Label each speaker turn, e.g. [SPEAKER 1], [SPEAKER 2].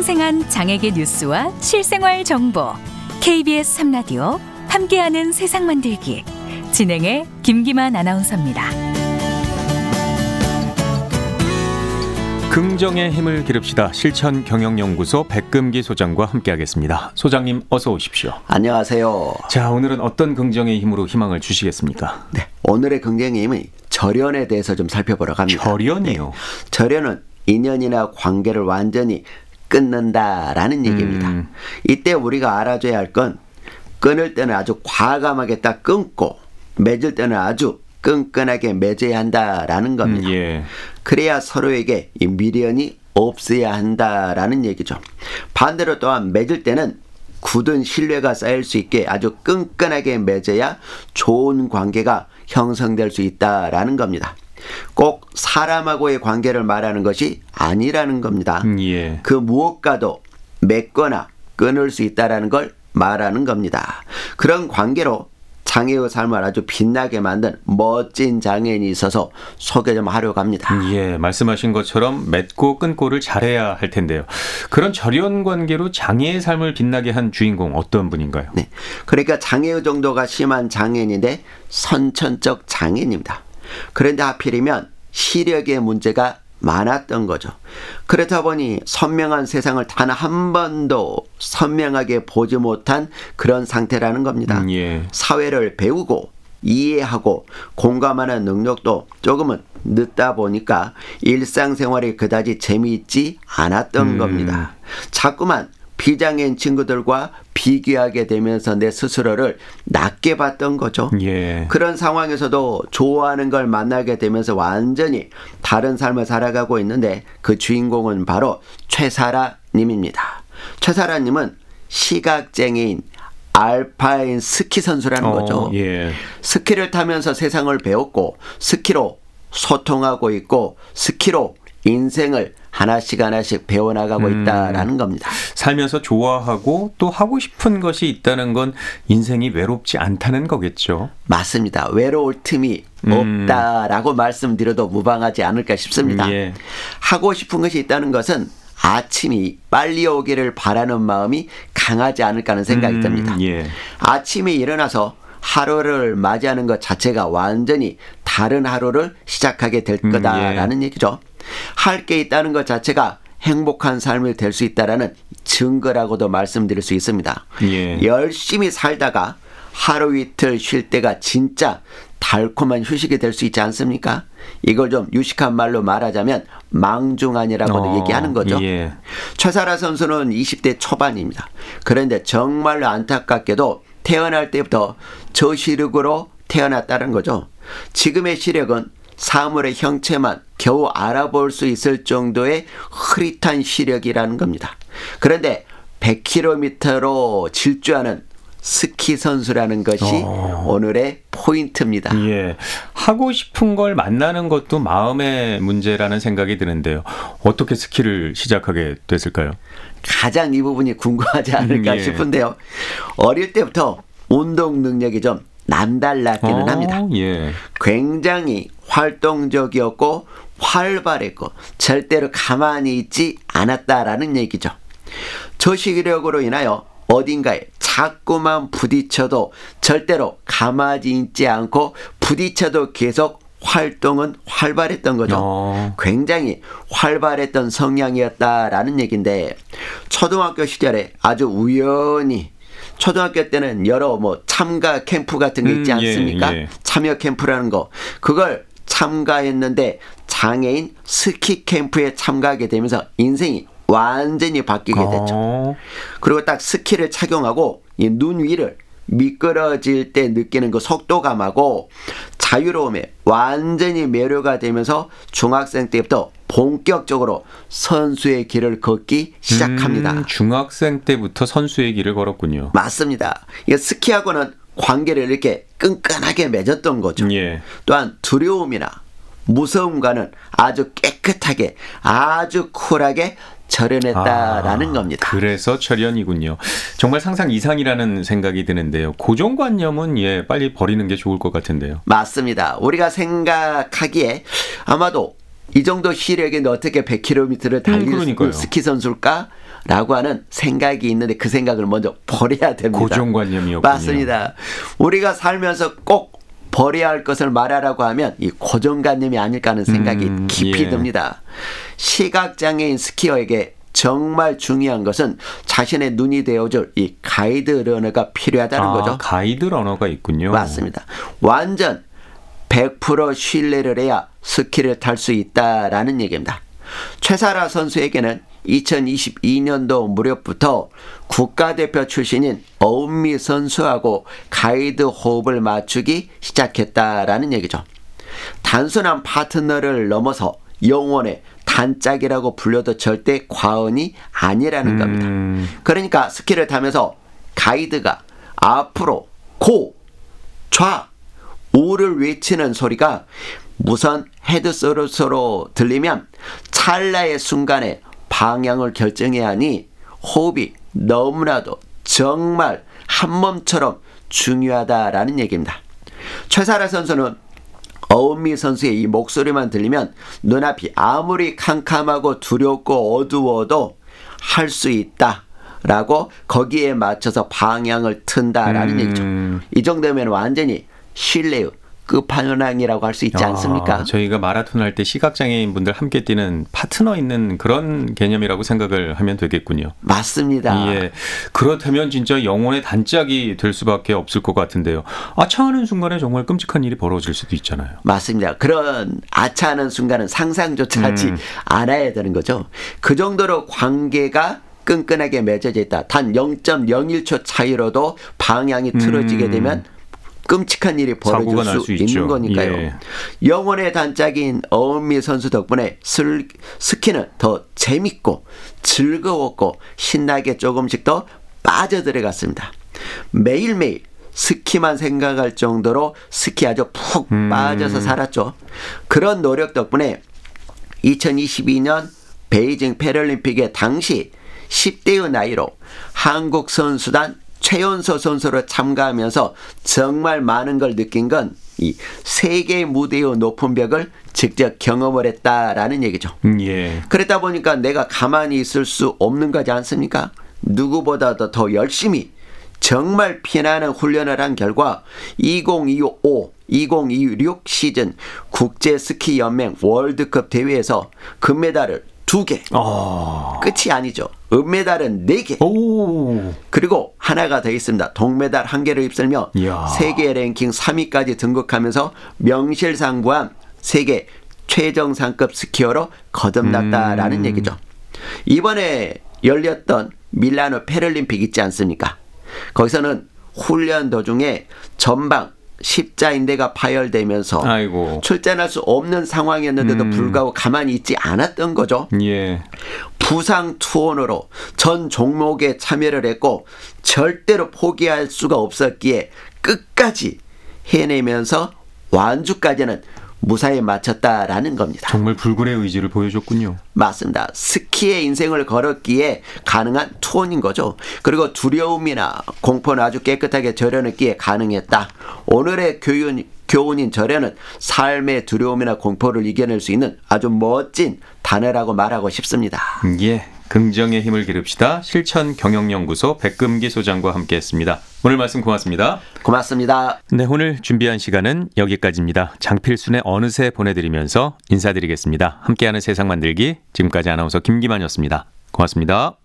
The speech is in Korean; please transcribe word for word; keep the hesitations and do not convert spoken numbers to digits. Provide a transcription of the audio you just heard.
[SPEAKER 1] 생생한 장애계 뉴스와 실생활 정보, 케이비에스 삼 라디오 함께하는 세상 만들기, 진행의 김기만 아나운서입니다.
[SPEAKER 2] 긍정의 힘을 기릅시다. 실천경영연구소 백금기 소장과 함께하겠습니다. 소장님 어서 오십시오.
[SPEAKER 3] 안녕하세요.
[SPEAKER 2] 자, 오늘은 어떤 긍정의 힘으로 희망을 주시겠습니까?
[SPEAKER 3] 네, 오늘의 긍정의 힘은 절연에 대해서 좀 살펴보러 갑니다.
[SPEAKER 2] 절연이요?
[SPEAKER 3] 네, 절연은 인연이나 관계를 완전히 끊는다라는 얘기입니다. 음. 이때 우리가 알아줘야 할 건 끊을 때는 아주 과감하게 딱 끊고 맺을 때는 아주 끈끈하게 맺어야 한다라는 겁니다.
[SPEAKER 2] 음, 예.
[SPEAKER 3] 그래야 서로에게 이 미련이 없어야 한다라는 얘기죠. 반대로 또한 맺을 때는 굳은 신뢰가 쌓일 수 있게 아주 끈끈하게 맺어야 좋은 관계가 형성될 수 있다라는 겁니다. 꼭 사람하고의 관계를 말하는 것이 아니라는 겁니다.
[SPEAKER 2] 음, 예.
[SPEAKER 3] 그 무엇과도 맺거나 끊을 수 있다라는 걸 말하는 겁니다. 그런 관계로 장애의 삶을 아주 빛나게 만든 멋진 장애인이 있어서 소개 좀 하려고 합니다.
[SPEAKER 2] 예, 말씀하신 것처럼 맺고 끊고를 잘해야 할 텐데요. 그런 절연 관계로 장애의 삶을 빛나게 한 주인공 어떤 분인가요?
[SPEAKER 3] 네, 그러니까 장애의 정도가 심한 장애인인데 선천적 장애인입니다. 그런데 하필이면 시력의 문제가 많았던 거죠. 그렇다 보니 선명한 세상을 단 한 번도 선명하게 보지 못한 그런 상태라는 겁니다.
[SPEAKER 2] 음, 예.
[SPEAKER 3] 사회를 배우고 이해하고 공감하는 능력도 조금은 늦다 보니까 일상생활이 그다지 재미있지 않았던
[SPEAKER 2] 음.
[SPEAKER 3] 겁니다. 자꾸만 비장애인 친구들과 비교하게 되면서 내 스스로를 낮게 봤던 거죠.
[SPEAKER 2] 예.
[SPEAKER 3] 그런 상황에서도 좋아하는 걸 만나게 되면서 완전히 다른 삶을 살아가고 있는데 그 주인공은 바로 최사라 님입니다. 최사라 님은 시각장애인 알파인 스키 선수라는
[SPEAKER 2] 어,
[SPEAKER 3] 거죠.
[SPEAKER 2] 예.
[SPEAKER 3] 스키를 타면서 세상을 배웠고 스키로 소통하고 있고 스키로 인생을 하나씩 하나씩 배워나가고
[SPEAKER 2] 음,
[SPEAKER 3] 있다라는 겁니다.
[SPEAKER 2] 살면서 좋아하고 또 하고 싶은 것이 있다는 건 인생이 외롭지 않다는 거겠죠.
[SPEAKER 3] 맞습니다. 외로울 틈이
[SPEAKER 2] 음.
[SPEAKER 3] 없다라고 말씀드려도 무방하지 않을까 싶습니다.
[SPEAKER 2] 음, 예.
[SPEAKER 3] 하고 싶은 것이 있다는 것은 아침이 빨리 오기를 바라는 마음이 강하지 않을까 하는 생각이
[SPEAKER 2] 음,
[SPEAKER 3] 듭니다.
[SPEAKER 2] 예.
[SPEAKER 3] 아침에 일어나서 하루를 맞이하는 것 자체가 완전히 다른 하루를 시작하게 될 거다라는 음, 예. 얘기죠. 할 게 있다는 것 자체가 행복한 삶이 될 수 있다라는 증거라고도 말씀드릴 수 있습니다.
[SPEAKER 2] 예.
[SPEAKER 3] 열심히 살다가 하루 이틀 쉴 때가 진짜 달콤한 휴식이 될 수 있지 않습니까? 이걸 좀 유식한 말로 말하자면 망중한이라고도 어, 얘기하는 거죠.
[SPEAKER 2] 예.
[SPEAKER 3] 최사라 선수는 이십 대 초반입니다. 그런데 정말로 안타깝게도 태어날 때부터 저시력으로 태어났다는 거죠. 지금의 시력은 사물의 형체만 겨우 알아볼 수 있을 정도의 흐릿한 시력이라는 겁니다. 그런데 백 킬로미터로 질주하는 스키 선수라는 것이 어. 오늘의 포인트입니다.
[SPEAKER 2] 예, 하고 싶은 걸 만나는 것도 마음의 문제라는 생각이 드는데요. 어떻게 스키를 시작하게 됐을까요?
[SPEAKER 3] 가장 이 부분이 궁금하지 않을까
[SPEAKER 2] 음, 예.
[SPEAKER 3] 싶은데요. 어릴 때부터 운동 능력이 좀 남달랐기는
[SPEAKER 2] 어,
[SPEAKER 3] 합니다.
[SPEAKER 2] 예.
[SPEAKER 3] 굉장히 활동적이었고 활발했고 절대로 가만히 있지 않았다라는 얘기죠. 저시력으로 인하여 어딘가에 자꾸만 부딪혀도 절대로 가만히 있지 않고 부딪혀도 계속 활동은 활발했던 거죠.
[SPEAKER 2] 어.
[SPEAKER 3] 굉장히 활발했던 성향이었다라는 얘기인데 초등학교 시절에 아주 우연히 초등학교 때는 여러 뭐 참가 캠프 같은 게 있지 않습니까?
[SPEAKER 2] 음, 예, 예.
[SPEAKER 3] 참여 캠프라는 거. 그걸 참가했는데 장애인 스키 캠프에 참가하게 되면서 인생이 완전히 바뀌게 됐죠.
[SPEAKER 2] 어.
[SPEAKER 3] 그리고 딱 스키를 착용하고 이 눈 위를 미끄러질 때 느끼는 그 속도감하고 자유로움에 완전히 매료가 되면서 중학생 때부터 본격적으로 선수의 길을 걷기 시작합니다.
[SPEAKER 2] 음, 중학생 때부터 선수의 길을 걸었군요.
[SPEAKER 3] 맞습니다. 이 스키하고는 관계를 이렇게 끈끈하게 맺었던 거죠.
[SPEAKER 2] 예.
[SPEAKER 3] 또한 두려움이나 무서움과는 아주 깨끗하게 아주 쿨하게 절연했다라는
[SPEAKER 2] 아,
[SPEAKER 3] 겁니다.
[SPEAKER 2] 그래서 절연이군요. 정말 상상 이상이라는 생각이 드는데요. 고정관념은 예, 빨리 버리는 게 좋을 것 같은데요.
[SPEAKER 3] 맞습니다. 우리가 생각하기에 아마도 이 정도 시력인데 어떻게 백 킬로미터를 달릴
[SPEAKER 2] 음,
[SPEAKER 3] 수 있는 스키 선수일까? 라고 하는 생각이 있는데 그 생각을 먼저 버려야 됩니다.
[SPEAKER 2] 고정관념이었군요.
[SPEAKER 3] 맞습니다. 우리가 살면서 꼭 버려야 할 것을 말하라고 하면 이 고정관념이 아닐까 하는 생각이
[SPEAKER 2] 음,
[SPEAKER 3] 깊이
[SPEAKER 2] 예.
[SPEAKER 3] 듭니다. 시각장애인 스키어에게 정말 중요한 것은 자신의 눈이 되어줄 이 가이드 러너가 필요하다는
[SPEAKER 2] 아,
[SPEAKER 3] 거죠.
[SPEAKER 2] 가이드 러너가 있군요.
[SPEAKER 3] 맞습니다. 완전 백 퍼센트 신뢰를 해야 스키를 탈 수 있다라는 얘기입니다. 최사라 선수에게는 이천이십이 년도 무렵부터 국가대표 출신인 어은미 선수하고 가이드 호흡을 맞추기 시작했다라는 얘기죠. 단순한 파트너를 넘어서 영혼의 단짝이라고 불려도 절대 과언이 아니라는 겁니다.
[SPEAKER 2] 음,
[SPEAKER 3] 그러니까 스키를 타면서 가이드가 앞으로 고, 좌, 우를 외치는 소리가 무선 헤드셋으로 들리면 찰나의 순간에 방향을 결정해야 하니 호흡이 너무나도 정말 한몸처럼 중요하다라는 얘기입니다. 최사라 선수는 어은미 선수의 이 목소리만 들리면 눈앞이 아무리 캄캄하고 두렵고 어두워도 할 수 있다 라고 거기에 맞춰서 방향을 튼다라는
[SPEAKER 2] 음.
[SPEAKER 3] 얘기죠. 이 정도면 완전히 신뢰의 끝판왕이라고 할 수 있지 않습니까?
[SPEAKER 2] 아, 저희가 마라톤 할 때 시각장애인 분들 함께 뛰는 파트너 있는 그런 개념이라고 생각을 하면 되겠군요.
[SPEAKER 3] 맞습니다.
[SPEAKER 2] 예, 그렇다면 진짜 영혼의 단짝이 될 수밖에 없을 것 같은데요. 아차하는 순간에 정말 끔찍한 일이 벌어질 수도 있잖아요.
[SPEAKER 3] 맞습니다. 그런 아차하는 순간은 상상조차 하지
[SPEAKER 2] 음.
[SPEAKER 3] 않아야 되는 거죠. 그 정도로 관계가 끈끈하게 맺어져 있다. 단 영 점 영일 초 차이로도 방향이 틀어지게
[SPEAKER 2] 음.
[SPEAKER 3] 되면 끔찍한 일이
[SPEAKER 2] 사고가
[SPEAKER 3] 벌어질
[SPEAKER 2] 날
[SPEAKER 3] 수
[SPEAKER 2] 수
[SPEAKER 3] 있는
[SPEAKER 2] 있죠.
[SPEAKER 3] 거니까요.
[SPEAKER 2] 예.
[SPEAKER 3] 영혼의 단짝인 어은미 선수 덕분에 슬, 스키는 더 재밌고 즐거웠고 신나게 조금씩 더 빠져들어갔습니다. 매일매일 스키만 생각할 정도로 스키 아주 푹
[SPEAKER 2] 음.
[SPEAKER 3] 빠져서 살았죠. 그런 노력 덕분에 이천이십이 년 베이징 패럴림픽에 당시 십 대의 나이로 한국 선수단 최연소 선수로 참가하면서 정말 많은 걸 느낀 건 이 세계 무대의 높은 벽을 직접 경험을 했다라는 얘기죠.
[SPEAKER 2] 음, 예.
[SPEAKER 3] 그랬다 보니까 내가 가만히 있을 수 없는 거지 않습니까? 누구보다도 더 열심히 정말 피나는 훈련을 한 결과 이천이십오 이천이십육 시즌 국제스키연맹 월드컵 대회에서 금메달을 두 개.
[SPEAKER 2] 아,
[SPEAKER 3] 끝이 아니죠. 은메달은 네 개.
[SPEAKER 2] 오,
[SPEAKER 3] 그리고 하나가 더 있습니다. 동메달 한 개를 휩쓸며
[SPEAKER 2] 이야.
[SPEAKER 3] 세계 랭킹 삼 위까지 등극하면서 명실상부한 세계 최정상급 스키어로 거듭났다라는
[SPEAKER 2] 음.
[SPEAKER 3] 얘기죠. 이번에 열렸던 밀라노 패럴림픽 있지 않습니까? 거기서는 훈련 도중에 전방 십자인대가 파열되면서
[SPEAKER 2] 아이고.
[SPEAKER 3] 출전할 수 없는 상황이었는데도
[SPEAKER 2] 음.
[SPEAKER 3] 불구하고 가만히 있지 않았던 거죠.
[SPEAKER 2] 예.
[SPEAKER 3] 부상 투혼으로 전 종목에 참여를 했고 절대로 포기할 수가 없었기에 끝까지 해내면서 완주까지는 무사히 마쳤다라는 겁니다.
[SPEAKER 2] 정말 불굴의 의지를 보여줬군요.
[SPEAKER 3] 맞습니다. 스키의 인생을 걸었기에 가능한 투혼인 거죠. 그리고 두려움이나 공포는 아주 깨끗하게 절여냈기에 가능했다. 오늘의 교훈, 교훈인 절여는 삶의 두려움이나 공포를 이겨낼 수 있는 아주 멋진 단어라고 말하고 싶습니다.
[SPEAKER 2] 예. 긍정의 힘을 기릅시다. 실천경영연구소 백금기 소장과 함께했습니다. 오늘 말씀 고맙습니다.
[SPEAKER 3] 고맙습니다.
[SPEAKER 2] 네, 오늘 준비한 시간은 여기까지입니다. 장필순의 어느새 보내드리면서 인사드리겠습니다. 함께하는 세상 만들기, 지금까지 아나운서 김기만이었습니다. 고맙습니다.